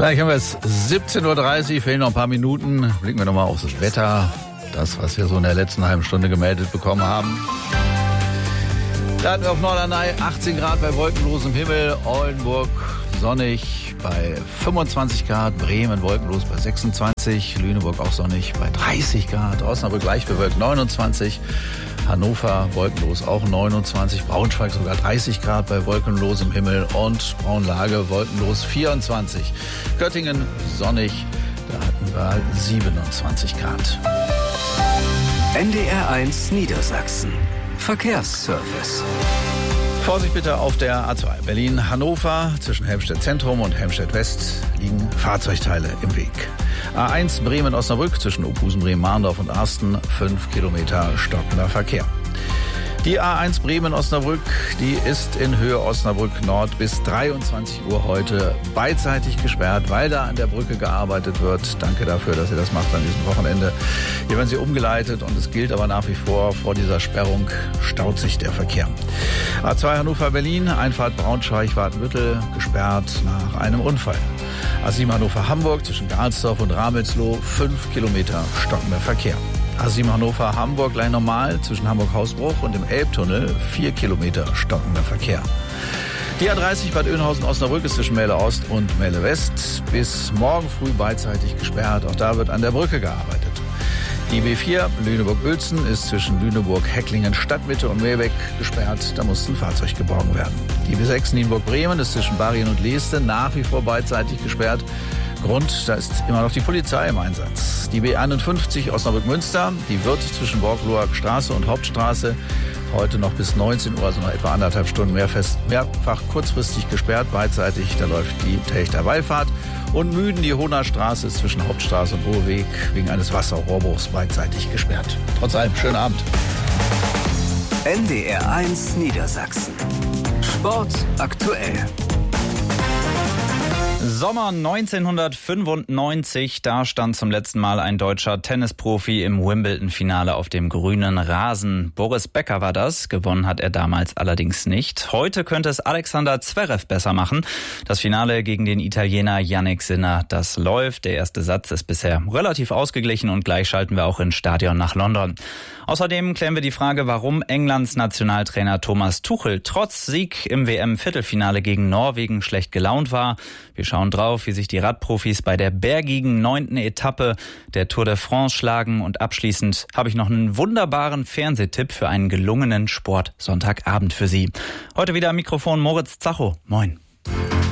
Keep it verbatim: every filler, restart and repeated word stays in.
Gleich haben wir es siebzehn Uhr dreißig, fehlen noch ein paar Minuten. Blicken wir nochmal auf das Wetter. Das, was wir so in der letzten halben Stunde gemeldet bekommen haben. Da hatten wir auf Norderney achtzehn Grad bei wolkenlosem Himmel, Oldenburg sonnig bei fünfundzwanzig Grad, Bremen wolkenlos bei sechsundzwanzig, Lüneburg auch sonnig bei dreißig Grad, Osnabrück leicht bewölkt neunundzwanzig, Hannover wolkenlos auch neunundzwanzig, Braunschweig sogar dreißig Grad bei wolkenlosem Himmel und Braunlage wolkenlos vierundzwanzig. Göttingen sonnig, da hatten wir siebenundzwanzig Grad. N D R eins Niedersachsen. Verkehrsservice. Vorsicht bitte auf der A zwei Berlin-Hannover. Zwischen Helmstedt Zentrum und Helmstedt West liegen Fahrzeugteile im Weg. A eins Bremen-Osnabrück zwischen Opusen, Bremen-Mahndorf und Arsten. fünf Kilometer stockender Verkehr. Die A eins Bremen-Osnabrück, die ist in Höhe Osnabrück Nord bis dreiundzwanzig Uhr heute beidseitig gesperrt, weil da an der Brücke gearbeitet wird. Danke dafür, dass ihr das macht an diesem Wochenende. Hier werden sie umgeleitet und es gilt aber nach wie vor, vor dieser Sperrung staut sich der Verkehr. A zwei Hannover-Berlin, Einfahrt Braunschweig-Watenbüttel, gesperrt nach einem Unfall. A sieben Hannover-Hamburg zwischen Garnsdorf und Ramelsloh, fünf Kilometer stockender Verkehr. A sieben Hannover-Hamburg gleich normal zwischen Hamburg-Hausbruch und dem Elbtunnel, vier Kilometer stockender Verkehr. Die A dreißig Bad Oeynhausen-Osnabrück ist zwischen Melle Ost und Melle West bis morgen früh beidseitig gesperrt. Auch da wird an der Brücke gearbeitet. Die B vier Lüneburg-Uelzen ist zwischen Lüneburg-Hecklingen Stadtmitte und Meerbeck gesperrt. Da muss ein Fahrzeug geborgen werden. Die B sechs Nienburg-Bremen ist zwischen Barien und Leeste nach wie vor beidseitig gesperrt. Grund, da ist immer noch die Polizei im Einsatz. Die B einundfünfzig Osnabrück-Münster, die wird zwischen Borgloer Straße und Hauptstraße heute noch bis neunzehn Uhr, also noch etwa anderthalb Stunden mehrfest, mehrfach kurzfristig gesperrt, beidseitig. Da läuft die Telchter Wallfahrt. Und Müden, die Hohner Straße ist zwischen Hauptstraße und Hoheweg wegen eines Wasserrohrbruchs beidseitig gesperrt. Trotz allem, schönen Abend. N D R eins Niedersachsen. Sport aktuell. Sommer neunzehnhundertfünfundneunzig, da stand zum letzten Mal ein deutscher Tennisprofi im Wimbledon-Finale auf dem grünen Rasen. Boris Becker war das, gewonnen hat er damals allerdings nicht. Heute könnte es Alexander Zverev besser machen. Das Finale gegen den Italiener Jannik Sinner, das läuft. Der erste Satz ist bisher relativ ausgeglichen und gleich schalten wir auch ins Stadion nach London. Außerdem klären wir die Frage, warum Englands Nationaltrainer Thomas Tuchel trotz Sieg im W M-Viertelfinale gegen Norwegen schlecht gelaunt war. Wir schauen drauf, wie sich die Radprofis bei der bergigen neunten Etappe der Tour de France schlagen. Und abschließend habe ich noch einen wunderbaren Fernsehtipp für einen gelungenen Sportsonntagabend für Sie. Heute wieder am Mikrofon Moritz Zacho. Moin.